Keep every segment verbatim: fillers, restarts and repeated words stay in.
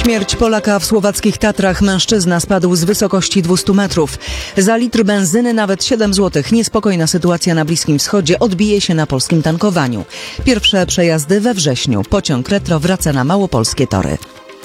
Śmierć Polaka w słowackich Tatrach. Mężczyzna spadł z wysokości dwieście metrów. Za litr benzyny nawet siedem złotych. Niespokojna sytuacja na Bliskim Wschodzie odbije się na polskim tankowaniu. Pierwsze przejazdy we wrześniu. Pociąg Retro wraca na małopolskie tory.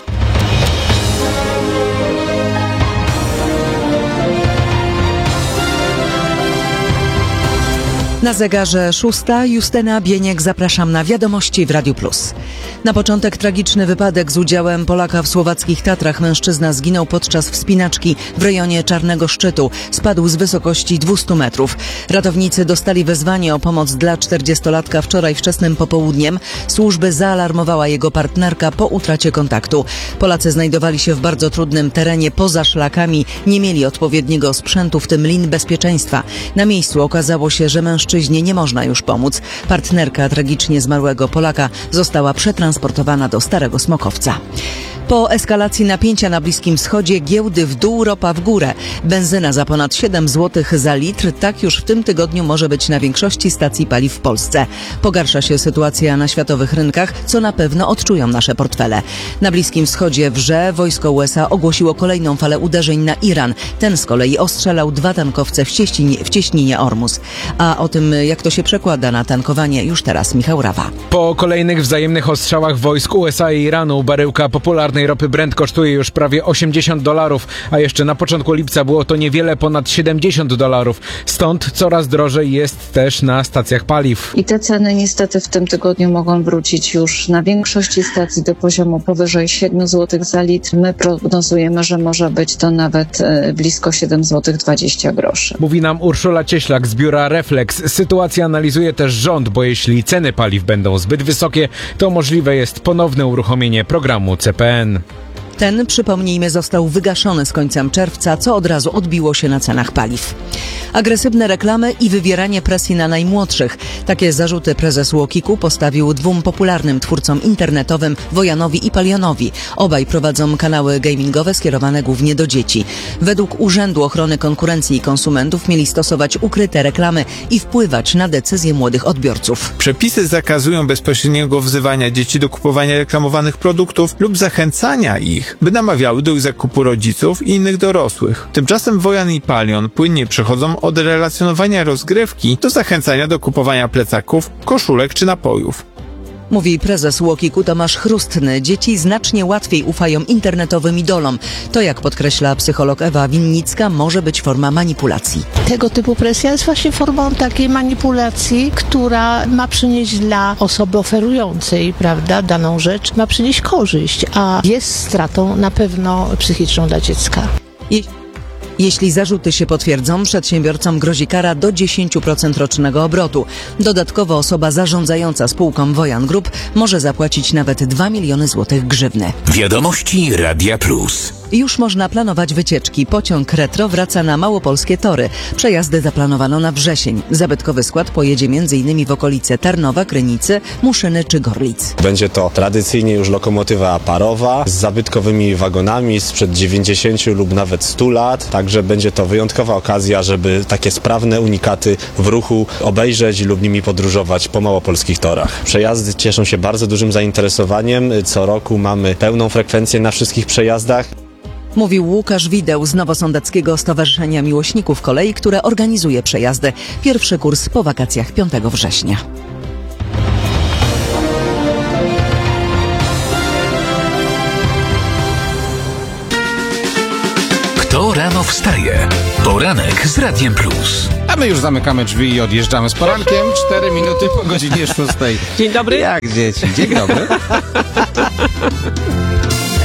Na zegarze szósta. Justyna Bieniek, zapraszam na wiadomości w Radiu Plus. Na początek tragiczny wypadek z udziałem Polaka w słowackich Tatrach. Mężczyzna zginął podczas wspinaczki w rejonie Czarnego Szczytu. Spadł z wysokości dwieście metrów. Ratownicy dostali wezwanie o pomoc dla czterdziestolatka wczoraj wczesnym popołudniem. Służby zaalarmowała jego partnerka po utracie kontaktu. Polacy znajdowali się w bardzo trudnym terenie poza szlakami. Nie mieli odpowiedniego sprzętu, w tym lin bezpieczeństwa. Na miejscu okazało się, że mężczyźnie nie można już pomóc. Partnerka tragicznie zmarłego Polaka została przetransportowana do Starego Smokowca. Po eskalacji napięcia na Bliskim Wschodzie giełdy w dół, ropa w górę. Benzyna za ponad siedem złotych za litr. Tak już w tym tygodniu może być na większości stacji paliw w Polsce. Pogarsza się sytuacja na światowych rynkach, co na pewno odczują nasze portfele. Na Bliskim Wschodzie wrze. Wojsko U S A ogłosiło kolejną falę uderzeń na Iran. Ten z kolei ostrzelał dwa tankowce w cieśninie, w cieśninie Ormus. A o tym, jak to się przekłada na tankowanie, już teraz Michał Rawa. Po kolejnych wzajemnych ostrzałach wojsk U S A i Iranu baryłka popularnej ropy Brent kosztuje już prawie osiemdziesiąt dolarów, a jeszcze na początku lipca było to niewiele ponad siedemdziesiąt dolarów. Stąd coraz drożej jest też na stacjach paliw. I te ceny niestety w tym tygodniu mogą wrócić już na większości stacji do poziomu powyżej siedem złotych za litr. My prognozujemy, że może być to nawet e, blisko siedem złotych dwadzieścia groszy. Mówi nam Urszula Cieślak z biura Reflex. Sytuację analizuje też rząd, bo jeśli ceny paliw będą zbyt wysokie, to możliwe jest ponowne uruchomienie programu C P N. Ten, przypomnijmy, został wygaszony z końcem czerwca, co od razu odbiło się na cenach paliw. Agresywne reklamy i wywieranie presji na najmłodszych. Takie zarzuty prezes Łokiku postawił dwóm popularnym twórcom internetowym, Wojanowi i Palionowi. Obaj prowadzą kanały gamingowe skierowane głównie do dzieci. Według Urzędu Ochrony Konkurencji i Konsumentów mieli stosować ukryte reklamy i wpływać na decyzje młodych odbiorców. Przepisy zakazują bezpośredniego wzywania dzieci do kupowania reklamowanych produktów lub zachęcania ich, by namawiały do ich zakupu rodziców i innych dorosłych. Tymczasem Wojan i Palion płynnie przechodzą od relacjonowania rozgrywki do zachęcania do kupowania plecaków, koszulek czy napojów. Mówi prezes Łokiku Tomasz Chrustny. Dzieci znacznie łatwiej ufają internetowym idolom. To, jak podkreśla psycholog Ewa Winnicka, może być forma manipulacji. Tego typu presja jest właśnie formą takiej manipulacji, która ma przynieść dla osoby oferującej, prawda, daną rzecz, ma przynieść korzyść, a jest stratą na pewno psychiczną dla dziecka. Je- Jeśli zarzuty się potwierdzą, przedsiębiorcom grozi kara do dziesięć procent rocznego obrotu. Dodatkowo osoba zarządzająca spółką Wojan Group może zapłacić nawet dwa miliony złotych grzywny. Wiadomości Radia Plus. Już można planować wycieczki. Pociąg Retro wraca na małopolskie tory. Przejazdy zaplanowano na wrzesień. Zabytkowy skład pojedzie między innymi w okolice Tarnowa, Krynicy, Muszyny czy Gorlic. Będzie to tradycyjnie już lokomotywa parowa z zabytkowymi wagonami sprzed dziewięćdziesięciu lub nawet stu lat. Także będzie to wyjątkowa okazja, żeby takie sprawne unikaty w ruchu obejrzeć lub nimi podróżować po małopolskich torach. Przejazdy cieszą się bardzo dużym zainteresowaniem. Co roku mamy pełną frekwencję na wszystkich przejazdach. Mówił Łukasz Wideł z Nowosądeckiego Stowarzyszenia Miłośników Kolei, które organizuje przejazdy. Pierwszy kurs po wakacjach piątego września. Kto rano wstaje? Poranek z Radiem Plus. A my już zamykamy drzwi i odjeżdżamy z porankiem. Cztery minuty po godzinie szóstej. Dzień dobry. Jak dzieci? Dzień dobry.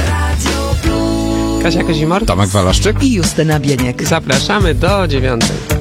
Kasia Kazimor, Tomek Walaszczyk I Justyna Bieniek. zapraszamy do dziewiątej.